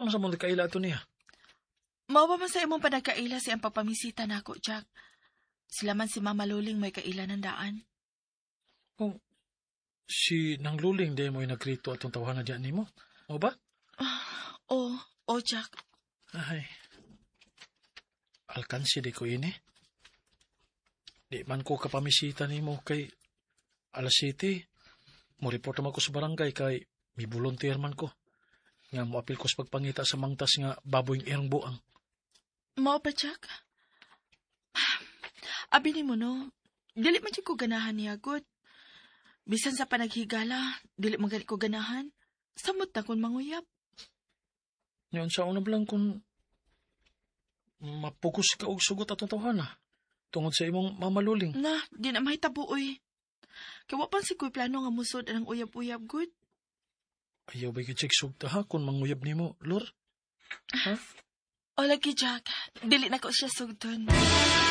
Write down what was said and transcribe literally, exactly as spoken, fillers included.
man sa mga kaila ito niya. Mao ba man sa imong panagkaila si ang pagpamisita nako, Jack? Sila man si Mama Luling may kaila ng daan. Kung si nang luling di mo yung nagrito atong tawahan na dyan ni mo. O ba? Oh, oh, Jack. Ay. Alkansi di ko ini. Di man ko kapamisita ni mo kay alas City. Mo report naman ko sa barangay kay may volunteer man ko. Nga mo apil ko sa pagpangita sa mangtas nga baboyng irang buang. Mao ba, Jack? Abi ni mo no, dili man ko ganahan niya, good. Bisan sa panaghigala, dili man gani ko ganahan. Samot na kung manguyap. Yun sa una lang kung mapugos ka og sugot atong tawhana. Tungod sa imong mamaluling. Na, di na mahitabo, uy. Kawa pang si kuy plano nga musod ang uyab-uyab, good. Ayaw ba yung check sugta ha kung manguyab ni mo, Lor? Ha? O lagi, Jack. Dili na ko siya sugton.